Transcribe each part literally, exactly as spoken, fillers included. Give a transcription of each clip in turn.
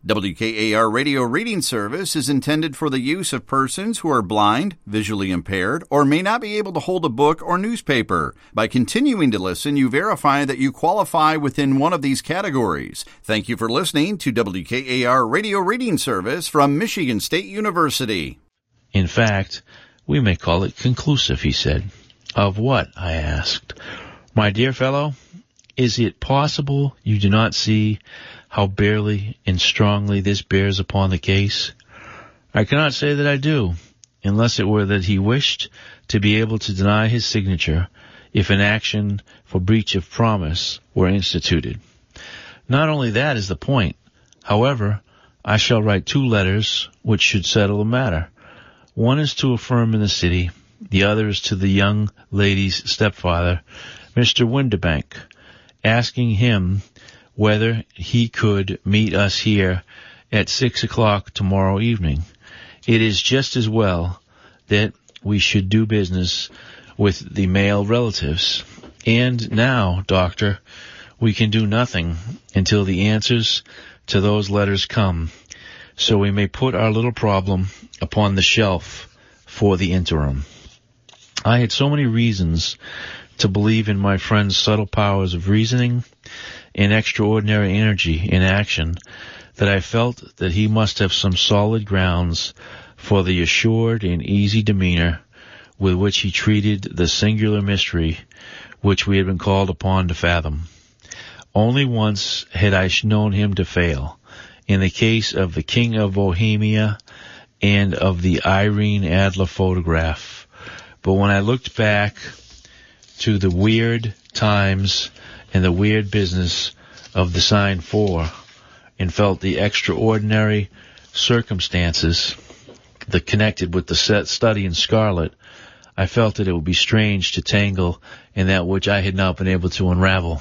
W K A R Radio Reading Service is intended for the use of persons who are blind, visually impaired, or may not be able to hold a book or newspaper. By continuing to listen, you verify that you qualify within one of these categories. Thank you for listening to W K A R Radio Reading Service from Michigan State University. In fact, we may call it conclusive, he said. Of what? I asked. My dear fellow, is it possible you do not see how barely and strongly this bears upon the case? I cannot say that I do, unless it were that he wished to be able to deny his signature if an action for breach of promise were instituted. Not only that is the point. However, I shall write two letters which should settle the matter. One is to a firm in the city, the other is to the young lady's stepfather, Mister Windibank, asking him whether he could meet us here at six o'clock tomorrow evening. It is just as well that we should do business with the male relatives. And now, Doctor, we can do nothing until the answers to those letters come, so we may put our little problem upon the shelf for the interim. I had so many reasons to believe in my friend's subtle powers of reasoning and extraordinary energy in action that I felt that he must have some solid grounds for the assured and easy demeanor with which he treated the singular mystery which we had been called upon to fathom. Only once had I known him to fail, in the case of the King of Bohemia and of the Irene Adler photograph. But when I looked back to the weird times and the weird business of the sign four, and felt the extraordinary circumstances that connected with the set study in scarlet, I felt that it would be strange to tangle in that which I had not been able to unravel.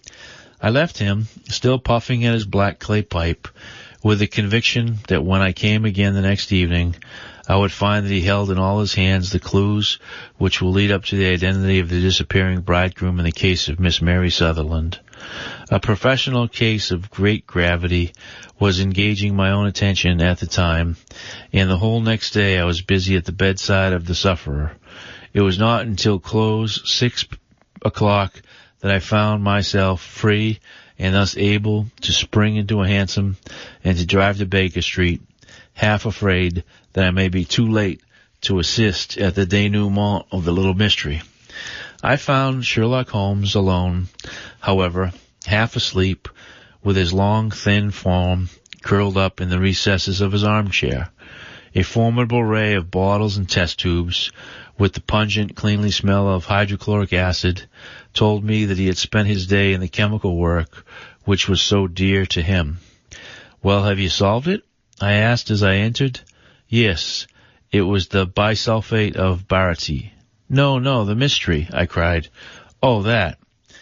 I left him, still puffing at his black clay pipe, with the conviction that when I came again the next evening, I would find that he held in all his hands the clues which will lead up to the identity of the disappearing bridegroom in the case of Miss Mary Sutherland. A professional case of great gravity was engaging my own attention at the time, and the whole next day I was busy at the bedside of the sufferer. It was not until close six o'clock that I found myself free and thus able to spring into a hansom and to drive to Baker Street, half afraid that I may be too late to assist at the denouement of the little mystery. I found Sherlock Holmes alone, however, half asleep, with his long, thin form curled up in the recesses of his armchair. A formidable array of bottles and test tubes, with the pungent, cleanly smell of hydrochloric acid, told me that he had spent his day in the chemical work which was so dear to him. "Well, have you solved it?" I asked as I entered. "Yes, it was the bisulfate of baryte." "No, no, the mystery," I cried. "Oh, that.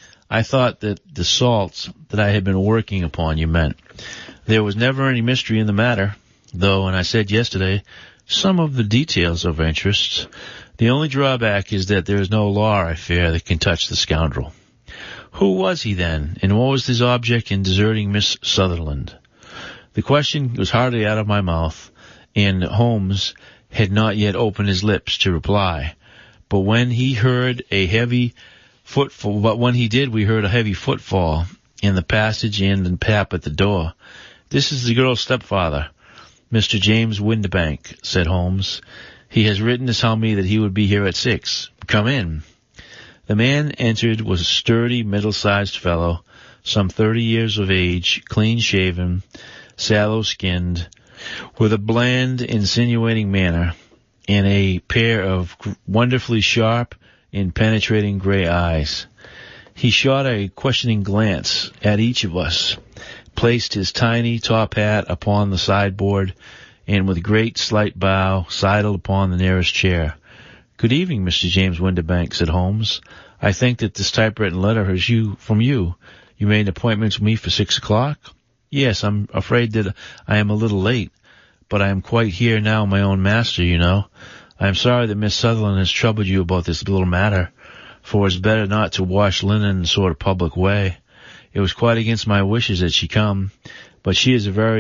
I thought that the salts that I had been working upon you meant. There was never any mystery in the matter, though, and I said yesterday, some of the details of interest. The only drawback is that there is no law, I fear, that can touch the scoundrel." "Who was he, then, and what was his object in deserting Miss Sutherland?" The question was hardly out of my mouth, and Holmes had not yet opened his lips to reply. But when he heard a heavy footfall, but when he did, we heard a heavy footfall in the passage and a tap at the door. "This is the girl's stepfather, Mister James Windibank," said Holmes. "He has written to tell me that he would be here at six. Come in." The man entered was a sturdy, middle-sized fellow, some thirty years of age, clean-shaven, sallow-skinned, with a bland, insinuating manner, and a pair of wonderfully sharp and penetrating gray eyes. He shot a questioning glance at each of us, placed his tiny top hat upon the sideboard, and with great slight bow sidled upon the nearest chair. "Good evening, Mister James Windibank," said Holmes. "I think that this typewritten letter is you from you. You made an appointment with me for six o'clock?" "Yes, I'm afraid that I am a little late, but I am quite here now, my own master, you know. I am sorry that Miss Sutherland has troubled you about this little matter, for it's better not to wash linen in a sort of public way. It was quite against my wishes that she come, but she is a very